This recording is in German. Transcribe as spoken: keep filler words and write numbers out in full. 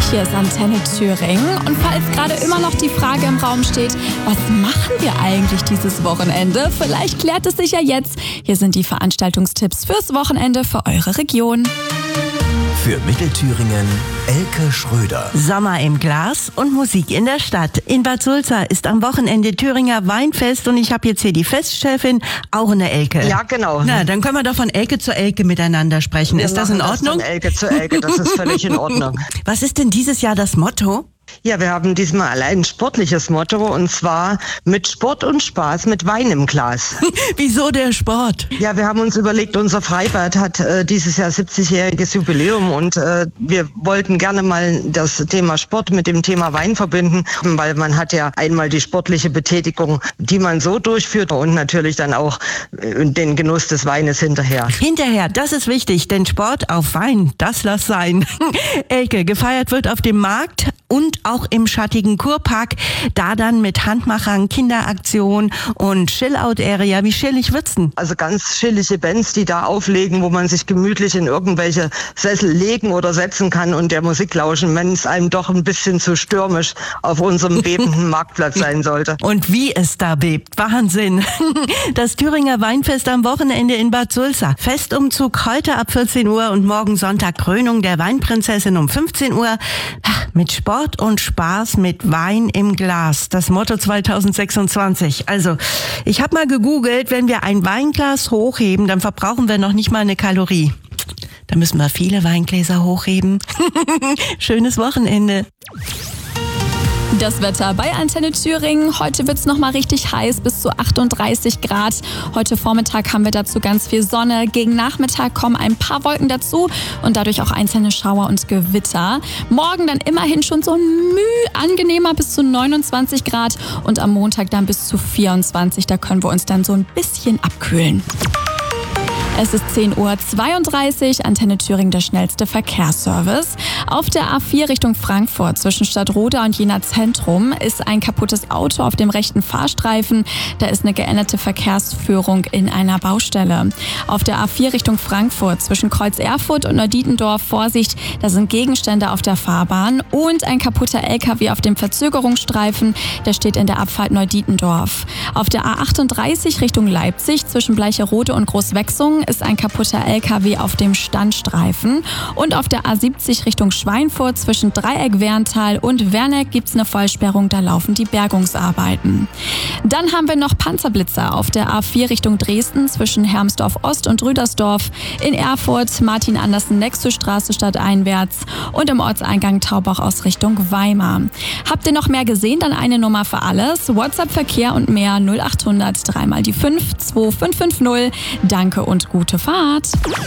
hier ist Antenne Thüringen. Und falls gerade immer noch die Frage im Raum steht, was machen wir eigentlich dieses Wochenende? Vielleicht klärt es sich ja jetzt. Hier sind die Veranstaltungstipps fürs Wochenende für eure Region. Für Mittelthüringen Elke Schröder. Sommer im Glas und Musik in der Stadt. In Bad Sulza ist am Wochenende Thüringer Weinfest und ich habe jetzt hier die Festchefin, auch eine Elke. Ja, genau. Na, dann können wir doch von Elke zu Elke miteinander sprechen. Wir ist das in Ordnung? Das von Elke zu Elke, das ist völlig in Ordnung. Was ist denn dieses Jahr das Motto? Ja, wir haben diesmal ein sportliches Motto und zwar mit Sport und Spaß mit Wein im Glas. Wieso der Sport? Ja, wir haben uns überlegt, unser Freibad hat äh, dieses Jahr siebzigjähriges Jubiläum und äh, wir wollten gerne mal das Thema Sport mit dem Thema Wein verbinden, weil man hat ja einmal die sportliche Betätigung, die man so durchführt und natürlich dann auch äh, den Genuss des Weines hinterher. Hinterher, das ist wichtig, denn Sport auf Wein, das lass sein. Elke, gefeiert wird auf dem Markt und auch im schattigen Kurpark, da dann mit Handmachern, Kinderaktion und Chill-Out-Area. Wie chillig wird's denn? Also ganz chillige Bands, die da auflegen, wo man sich gemütlich in irgendwelche Sessel legen oder setzen kann und der Musik lauschen, wenn es einem doch ein bisschen zu stürmisch auf unserem bebenden Marktplatz sein sollte. Und wie es da bebt. Wahnsinn. Das Thüringer Weinfest am Wochenende in Bad Sulza. Festumzug heute ab vierzehn Uhr und morgen Sonntag Krönung der Weinprinzessin um fünfzehn Uhr. Mit Sport und Spaß mit Wein im Glas. Das Motto zweitausendsechsundzwanzig. Also, ich habe mal gegoogelt, wenn wir ein Weinglas hochheben, dann verbrauchen wir noch nicht mal eine Kalorie. Da müssen wir viele Weingläser hochheben. Schönes Wochenende. Das Wetter bei Antenne Thüringen. Heute wird's noch mal richtig heiß, bis zu achtunddreißig Grad. Heute Vormittag haben wir dazu ganz viel Sonne. Gegen Nachmittag kommen ein paar Wolken dazu und dadurch auch einzelne Schauer und Gewitter. Morgen dann immerhin schon so ein Müh angenehmer, bis zu neunundzwanzig Grad und am Montag dann bis zu vierundzwanzig. Da können wir uns dann so ein bisschen abkühlen. Es ist zehn Uhr zweiunddreißig, Antenne Thüringen, der schnellste Verkehrsservice. Auf der A vier Richtung Frankfurt zwischen Stadtroda und Jena Zentrum ist ein kaputtes Auto auf dem rechten Fahrstreifen. Da ist eine geänderte Verkehrsführung in einer Baustelle. Auf der A vier Richtung Frankfurt zwischen Kreuz Erfurt und Neudietendorf, Vorsicht, da sind Gegenstände auf der Fahrbahn und ein kaputter L K W auf dem Verzögerungsstreifen, der steht in der Abfahrt Neudietendorf. Auf der A achtunddreißig Richtung Leipzig zwischen Bleicherode und Großwechsung ist ein kaputter L K W auf dem Standstreifen. Und auf der A siebzig Richtung Schweinfurt zwischen Dreieck-Werntal und Werneck gibt es eine Vollsperrung, da laufen die Bergungsarbeiten. Dann haben wir noch Panzerblitzer auf der A vier Richtung Dresden zwischen Hermsdorf Ost und Rüdersdorf, in Erfurt Martin-Andersen-Nexus-Straße stadteinwärts und im Ortseingang Taubach aus Richtung Weimar. Habt ihr noch mehr gesehen? Dann eine Nummer für alles. WhatsApp-Verkehr und mehr null achthundert drei mal die fünf zwei fünf fünf null. Danke und gute Fahrt.